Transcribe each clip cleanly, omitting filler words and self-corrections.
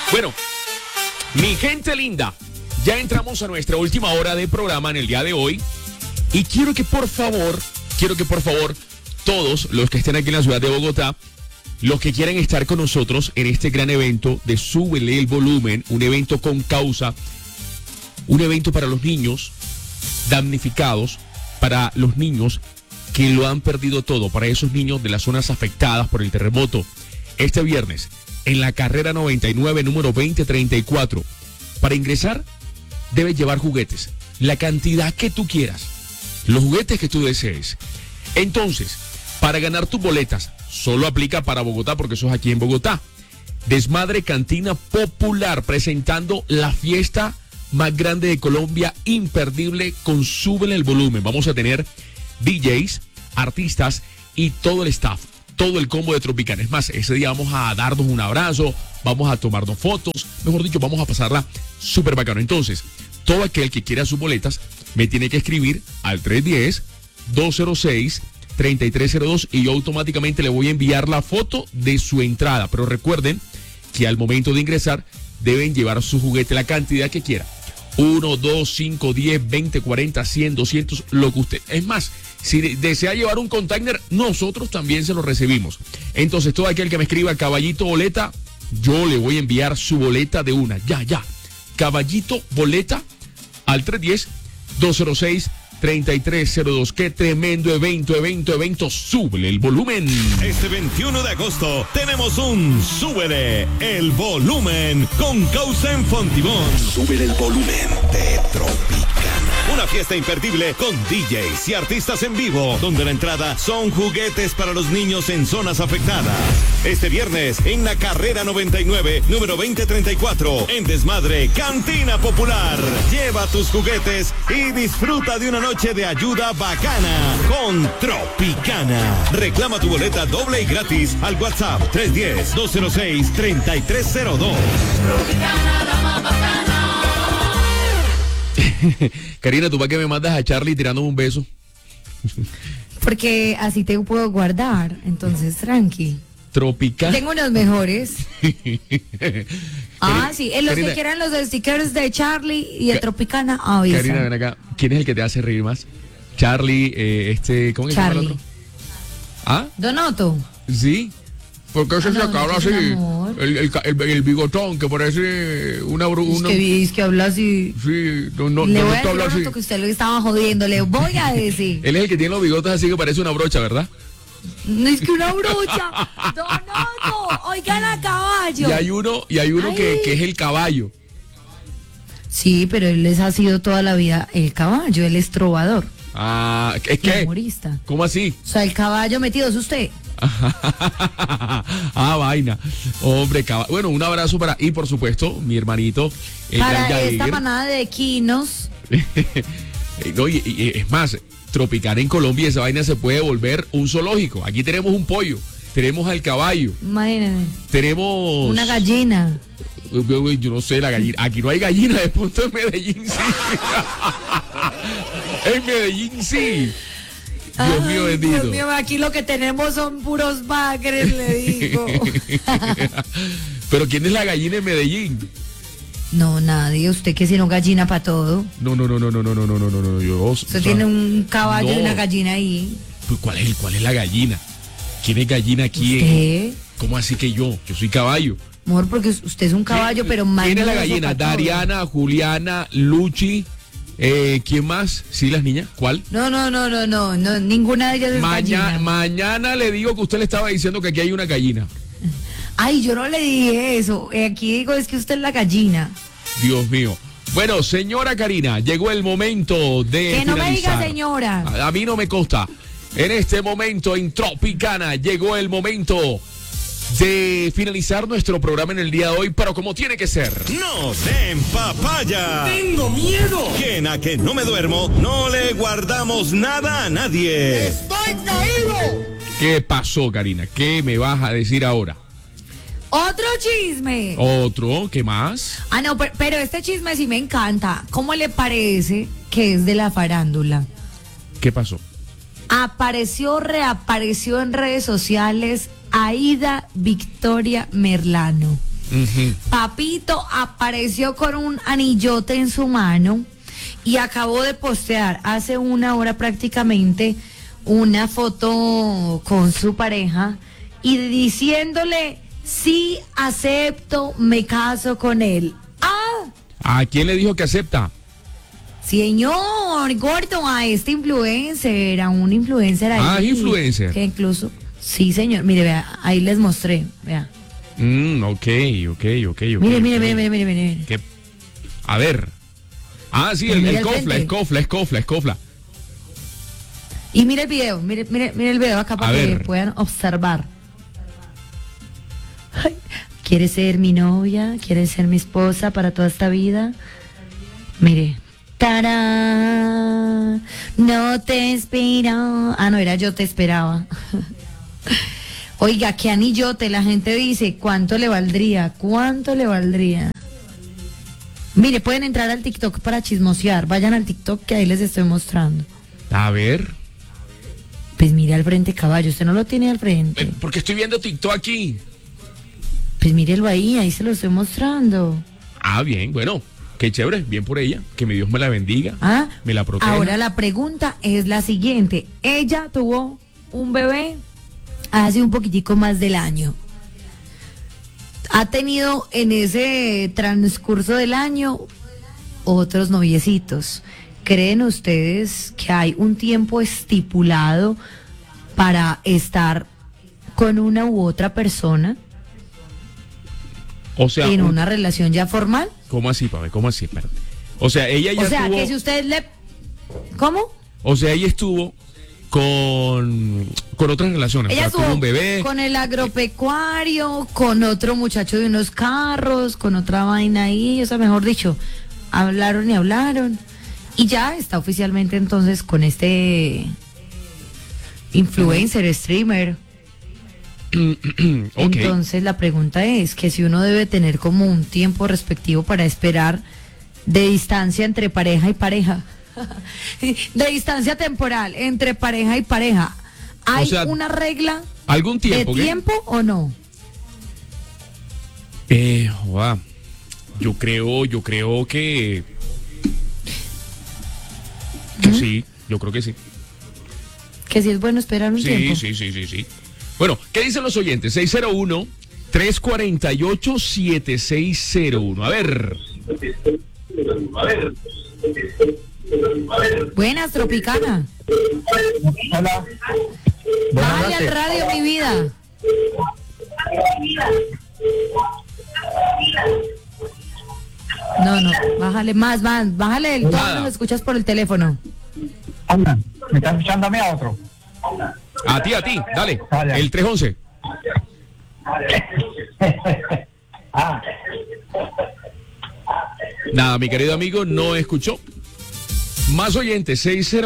Bueno, mi gente linda, ya entramos a nuestra última hora de programa en el día de hoy y quiero que por favor, todos los que estén aquí en la ciudad de Bogotá, los que quieran estar con nosotros en este gran evento de Súbele el Volumen, un evento con causa, un evento para los niños damnificados, para los niños que lo han perdido todo, para esos niños de las zonas afectadas por el terremoto, este viernes, en la carrera 99, número 2034. Para ingresar, debes llevar juguetes, la cantidad que tú quieras, los juguetes que tú desees. Entonces, para ganar tus boletas, solo aplica para Bogotá, porque eso es aquí en Bogotá. Desmadre Cantina Popular, presentando la fiesta más grande de Colombia, imperdible, con Súbele el Volumen. Vamos a tener DJs, artistas y todo el staff, todo el combo de Tropicana. Es más, ese día vamos a darnos un abrazo, vamos a tomarnos fotos, mejor dicho, vamos a pasarla súper bacano. Entonces, todo aquel que quiera sus boletas me tiene que escribir al 310-206-3302 y yo automáticamente le voy a enviar la foto de su entrada. Pero recuerden que al momento de ingresar deben llevar su juguete, la cantidad que quiera. 1, 2, 5, 10, 20, 40, 100, 200, lo que usted. Es más, si desea llevar un container, nosotros también se lo recibimos. Entonces, todo aquel que me escriba Caballito Boleta, yo le voy a enviar su boleta de una. Ya. Caballito Boleta al 310-206-3302. Qué tremendo evento. Súbele el Volumen. Este 21 de agosto tenemos un Súbele el Volumen con causa en Fontibón. Súbele el Volumen de Tropicana. Una fiesta imperdible con DJs y artistas en vivo, donde la entrada son juguetes para los niños en zonas afectadas. Este viernes en la carrera 99, número 2034, en Desmadre Cantina Popular. Lleva tus juguetes y disfruta de una noche de ayuda bacana con Tropicana. Reclama tu boleta doble y gratis al WhatsApp 310-206-3302. Tropicana, la más bacana. Karina, ¿tú para qué me mandas a Charlie tirándome un beso? Porque así te puedo guardar, entonces tranqui. Tropicana. Tengo unos mejores. Sí, en los Karina, que quieran los stickers de Charlie y de Tropicana, avisa. Karina, ven acá. ¿Quién es el que te hace reír más? Charlie, ¿cómo se llama el otro? ¿Ah? Donoto. Sí. ¿Por qué se acaba así? El bigotón que parece una Es que habla así. Sí, no Le voy a decir habla a así. Donoto que usted lo estaba jodiendo, le voy a decir. Él es el que tiene los bigotes así que parece una brocha, ¿verdad? No es que una brocha. Donoto, oigan a caballo. Y hay uno que es el caballo. Sí, pero él les ha sido toda la vida el caballo, él es trovador. Ah, ¿es qué? Humorista. ¿Cómo así? O sea, el caballo metido es usted. Vaina. Hombre, bueno, un abrazo para, y por supuesto, mi hermanito. Para esta manada de equinos. No, y es más, Tropicana en Colombia, esa vaina se puede volver un zoológico. Aquí tenemos un pollo, tenemos al caballo. Imagínate. Tenemos una gallina. Yo no sé, la gallina. Aquí no hay gallina, de pronto en Medellín sí. En Medellín sí. Dios mío bendito. Dios mío, aquí lo que tenemos son puros bagres, le digo. Pero ¿quién es la gallina en Medellín? No, nadie. Usted que si no gallina para todo. No. Usted tiene un caballo y una gallina ahí. Pues, ¿cuál es la gallina? ¿Quién es gallina aquí? ¿Usted? ¿Cómo así que yo? Yo soy caballo. Amor, porque usted es un caballo, pero más. ¿Quién es la gallina? Dariana, Juliana, Luchi. ¿Quién más? ¿Sí, las niñas? ¿Cuál? No, ninguna de ellas es gallina. Mañana le digo que usted le estaba diciendo que aquí hay una gallina. Ay, yo no le dije eso. Aquí digo es que usted es la gallina. Dios mío. Bueno, señora Karina, llegó el momento de que no finalizar. me diga señora. A mí no me consta. En este momento en Tropicana llegó el momento de finalizar nuestro programa en el día de hoy, pero como tiene que ser. ¡No den papaya! ¡Tengo miedo! Quien a que no me duermo, no le guardamos nada a nadie. ¡Estoy caído! ¿Qué pasó, Karina? ¿Qué me vas a decir ahora? Otro chisme. ¿Otro? ¿Qué más? Ah, no, pero este chisme sí me encanta. ¿Cómo le parece que es de la farándula? ¿Qué pasó? Reapareció en redes sociales Aida Victoria Merlano. Ujú. Papito apareció con un anillote en su mano y acabó de postear hace una hora prácticamente una foto con su pareja y diciéndole, sí, acepto, me caso con él. ¡Ah! ¿A quién le dijo que acepta? Señor gordo, a este influencer, a un influencer ahí. Ah, influencer. Que incluso, sí señor, mire, vea, ahí les mostré, vea. Ok. Mire. ¿Qué? A ver. Ah, sí, Mire el al frente. cofla. Y mire el video, mire el video acá para A que ver. puedan observar. Ay, ¿quiere ser mi novia? ¿Quiere ser mi esposa para toda esta vida? Mire. ¡Tarán! No te espero. Ah, no, era yo te esperaba. Oiga, qué anillote. La gente dice, ¿cuánto le valdría? ¿Cuánto le valdría? Mire, pueden entrar al TikTok para chismosear. Vayan al TikTok que ahí les estoy mostrando. A ver. Pues mire al frente, caballo. Usted no lo tiene al frente. Porque estoy viendo TikTok aquí. Pues mírelo ahí se lo estoy mostrando. Ah, bien, bueno. Qué chévere, bien por ella. Que mi Dios me la bendiga. Ah, Me la proteja. ahora la pregunta es la siguiente. Ella tuvo un bebé hace un poquitico más del año. Ha tenido en ese transcurso del año otros noviecitos. ¿Creen ustedes que hay un tiempo estipulado para estar con una u otra persona O sea, en una relación ya formal? ¿cómo así, Pame? ¿Cómo así? Espérate. O sea, ella ya O sea, tuvo... que si usted le... ¿Cómo? O sea, ella estuvo con otras relaciones. Ella o sea, tuvo estuvo un bebé. con el agropecuario, con otro muchacho de unos carros, con otra vaina ahí, o sea, mejor dicho, hablaron y hablaron. Y ya está oficialmente entonces con este influencer, streamer. Ok. Entonces la pregunta es que si uno debe tener como un tiempo respectivo para esperar de distancia entre pareja y pareja. De distancia temporal entre pareja y pareja. ¿Hay O sea, una regla ¿Algún tiempo? de ¿qué? tiempo o no? Joda, yo creo que sí, yo creo que sí. Que si es bueno esperar un tiempo. Sí. Bueno, ¿qué dicen los oyentes? 601-348-7601. A ver. Buenas, Tropicana. Hola. Bájale al radio, mi vida. No, bájale más, bájale el tono, Nada. lo escuchas por el teléfono. Hola. ¿Me estás escuchando a mí a otro? A ti, dale. Vaya. El 311. Ah, Nada, mi querido amigo, no escuchó. Más oyentes,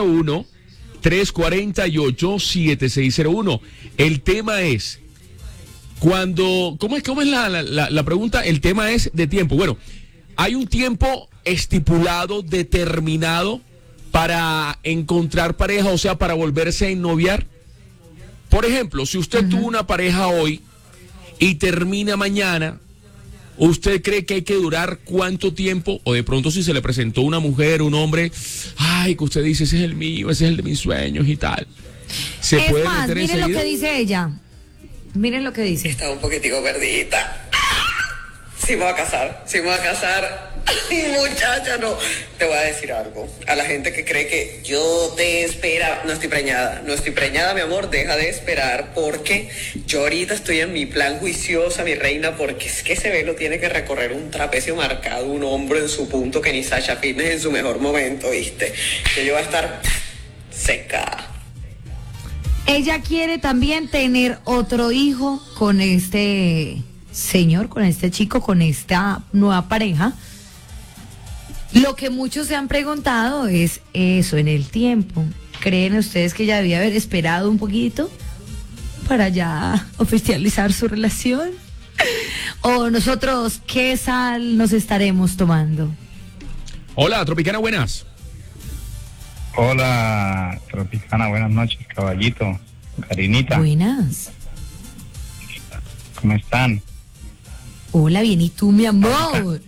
601-348-7601. El tema es, ¿cómo es la pregunta? El tema es de tiempo. Bueno, ¿hay un tiempo estipulado, determinado para encontrar pareja, o sea, para volverse a ennoviar? Por ejemplo, si usted tuvo una pareja hoy y termina mañana, ¿usted cree que hay que durar cuánto tiempo? O de pronto si se le presentó una mujer, un hombre, ay, que usted dice, ese es el mío, ese es el de mis sueños y tal. ¿Se Es puede más, meter miren lo enseguida? que dice ella. Miren lo que dice. Está un poquitico perdidita. Sí me voy a casar. Ay, muchacha, no. Te voy a decir algo. A la gente que cree que yo te espera, no estoy preñada, mi amor, deja de esperar, porque yo ahorita estoy en mi plan juiciosa, mi reina, porque es que ese velo tiene que recorrer un trapecio marcado, un hombro en su punto que ni Sasha Fitness en su mejor momento, ¿viste? Que yo voy a estar seca. Ella quiere también tener otro hijo con este señor, con este chico, con esta nueva pareja. Lo que muchos se han preguntado es eso, en el tiempo. ¿Creen ustedes que ella debía haber esperado un poquito para ya oficializar su relación? ¿O nosotros qué sal nos estaremos tomando? Hola, Tropicana, buenas. hola, Tropicana, buenas noches, caballito, Karinita, Buenas. ¿cómo están? Hola, bien, ¿y tú, mi amor?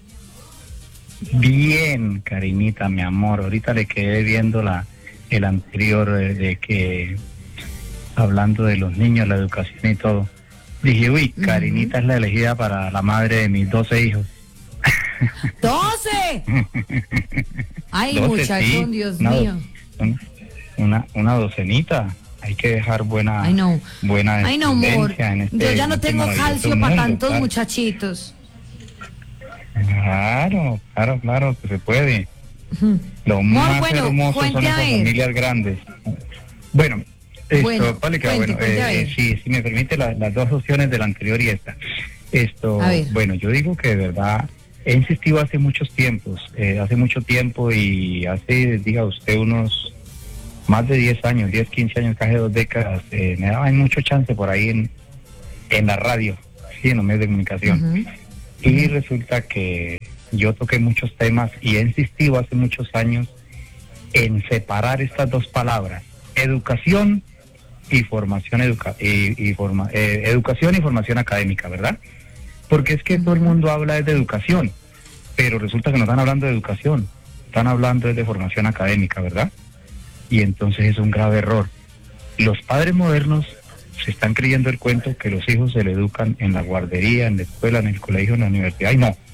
Bien, Karinita, mi amor. Ahorita le quedé viendo el anterior de que hablando de los niños, la educación y todo. Dije, uy, Karinita es la elegida para la madre de mis 12 hijos. ¡12! Ay, 12, muchachón, sí, Dios una mío. Una docenita. Hay que dejar buena Ay, no. buena Ay, no, amor. descendencia en este, Yo ya no en este tengo maravilloso calcio para mundo, tantos claro. muchachitos. Claro, que se puede. Lo más bueno, hermoso cuente son a esas ver. familias grandes. Bueno, esto, Bueno, vale, que cuente a ver. si me permite las dos opciones de la anterior y esta. A ver. Bueno, yo digo que de verdad he insistido hace mucho tiempo y hace, diga usted, unos más de 10 años, 10, 15 años, casi 2 décadas, me daban mucho chance por ahí en la radio, sí, en los medios de comunicación. Y resulta que yo toqué muchos temas y he insistido hace muchos años en separar estas dos palabras, educación y formación educación y formación académica, ¿verdad? Porque es que todo el mundo habla de educación, pero resulta que no están hablando de educación, están hablando de formación académica, ¿verdad? Y entonces es un grave error. Los padres modernos se están creyendo el cuento que los hijos se le educan en la guardería, en la escuela, en el colegio, en la universidad. Y no,